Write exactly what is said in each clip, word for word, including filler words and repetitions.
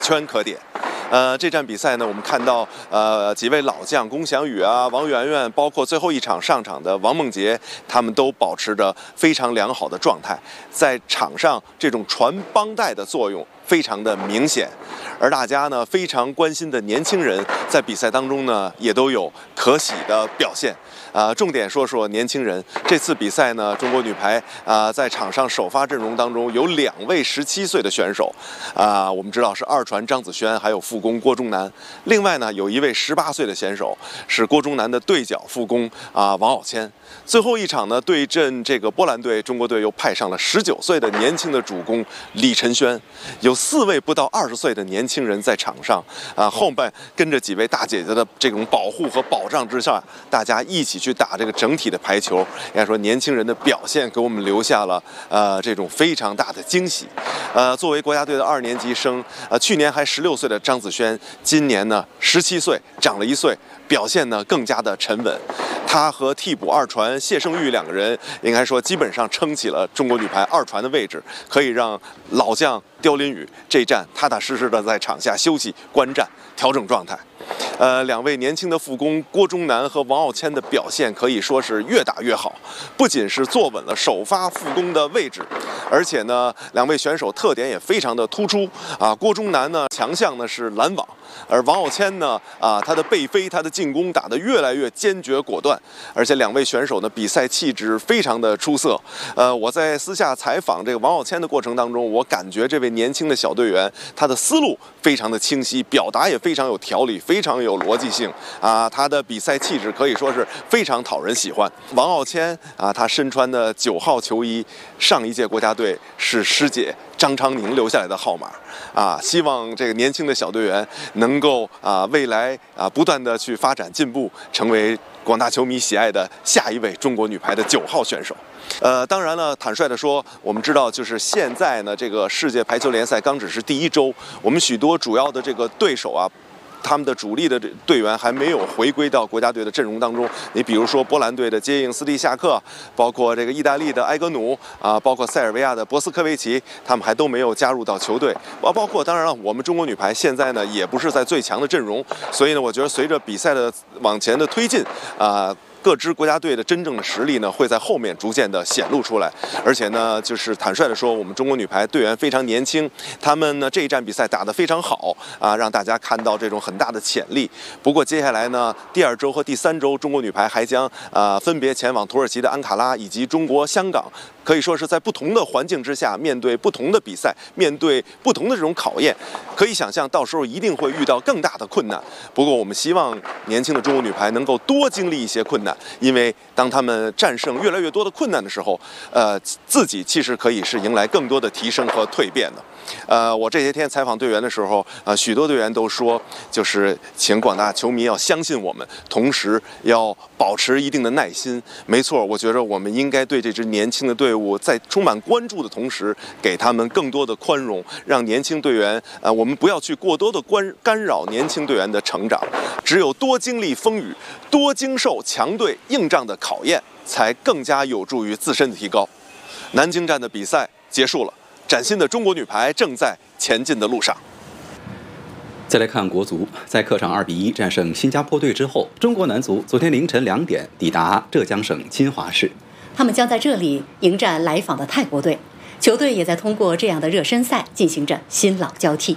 圈可点。呃，这站比赛呢，我们看到呃几位老将龚翔宇啊、王媛媛，包括最后一场上场的王梦洁，他们都保持着非常良好的状态，在场上这种传帮带的作用非常的明显。而大家呢非常关心的年轻人，在比赛当中呢也都有可喜的表现。啊、呃，重点说说年轻人。这次比赛呢，中国女排啊、呃、在场上首发阵容当中有两位十七岁的选手，啊、呃，我们知道是二传张子萱，还有副攻郭忠南。另外呢，有一位十八岁的选手是郭忠南的对角副攻啊、呃、王傲谦。最后一场呢，对阵这个波兰队，中国队又派上了十九岁的年轻的主攻李晨轩，有四位不到二十岁的年轻人在场上啊，后半跟着几位大姐姐的这种保护和保障之下，大家一起去打这个整体的排球。应该说，年轻人的表现给我们留下了呃这种非常大的惊喜。呃，作为国家队的二年级生，呃，去年还十六岁的张子萱，今年呢十七岁，长了一岁，表现呢更加的沉稳。他和替补二传谢胜玉两个人，应该说基本上撑起了中国女排二传的位置，可以让老将刁琳宇这站踏踏实实的在场下休息观战，调整状态。呃，两位年轻的副攻郭忠南和王傲谦的表现可以说是越打越好，不仅是坐稳了首发副攻的位置，而且呢，两位选手特点也非常的突出啊。郭忠南呢强项呢是拦网，而王傲谦呢啊他的背飞，他的进攻打得越来越坚决果断，而且两位选手呢比赛气质非常的出色。呃，我在私下采访这个王傲谦的过程当中，我感觉这位年轻的小队员他的思路非常的清晰，表达也非常有条理，非常有逻辑性啊，他的比赛气质可以说是非常讨人喜欢。王傲谦啊，他身穿的九号球衣，上一届国家队是师姐张昌宁留下来的号码啊，希望这个年轻的小队员能够啊未来啊不断的去发展进步，成为广大球迷喜爱的下一位中国女排的九号选手。呃，当然了，坦率地说，我们知道，就是现在呢，这个世界排球联赛刚只是第一周，我们许多主要的这个对手啊，他们的主力的队员还没有回归到国家队的阵容当中。你比如说波兰队的接应斯蒂夏克，包括这个意大利的埃格努啊，包括塞尔维亚的博斯科维奇，他们还都没有加入到球队。包包括当然了，我们中国女排现在呢也不是在最强的阵容，所以呢，我觉得随着比赛的往前的推进啊。各支国家队的真正的实力呢，会在后面逐渐的显露出来。而且呢，就是坦率的说，我们中国女排队员非常年轻，他们呢这一站比赛打得非常好啊，让大家看到这种很大的潜力。不过接下来呢，第二周和第三周，中国女排还将啊分别前往土耳其的安卡拉以及中国香港，可以说是在不同的环境之下，面对不同的比赛，面对不同的这种考验，可以想象到时候一定会遇到更大的困难。不过我们希望年轻的中国女排能够多经历一些困难。因为当他们战胜越来越多的困难的时候，呃，自己其实可以是迎来更多的提升和蜕变的。呃，我这些天采访队员的时候，呃，许多队员都说，就是请广大球迷要相信我们，同时要保持一定的耐心。没错，我觉得我们应该对这支年轻的队伍在充满关注的同时，给他们更多的宽容，让年轻队员，呃，我们不要去过多的关干扰年轻队员的成长。只有多经历风雨，多经受强队硬仗的考验，才更加有助于自身的提高。南京站的比赛结束了，崭新的中国女排正在前进的路上。 再来看国足，在客场二比一战胜新加坡队之后，中国男足昨天凌晨两点抵达浙江省金华市， 他们将在这里迎战来访的泰国队。球队也在通过这样的热身赛进行着新老交替。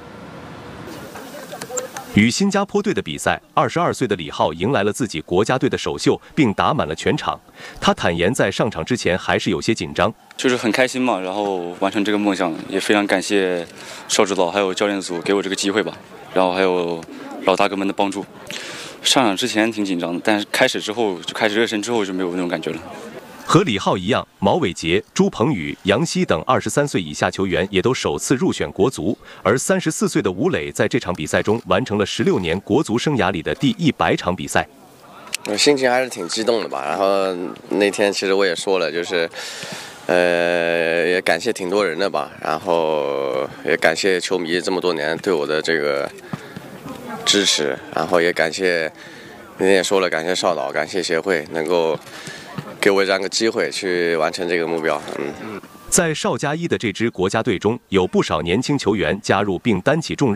与新加坡队的比赛，二十二岁的李浩迎来了自己国家队的首秀，并打满了全场。他坦言，在上场之前还是有些紧张， 就是很开心嘛，然后完成这个梦想，也非常感谢邵指导还有教练组给我这个机会吧，然后还有老大哥们的帮助。上场之前挺紧张的，但是开始之后就开始热身之后就没有那种感觉了。 和李浩一样，毛伟杰、朱鹏宇、杨希等二十三岁以下球员也都首次入选国足，而三十四岁的吴磊在这场比赛中完成了十六年国足生涯里的第一百场比赛。 我心情还是挺激动的吧。然后那天其实我也说了，就是，呃，也感谢挺多人的吧。然后也感谢球迷这么多年对我的这个支持，然后也感谢那天也说了，感谢邵导，感谢协会能够给我这样个机会去完成这个目标。嗯， 在邵佳一的这支国家队中，有不少年轻球员加入并担起重任。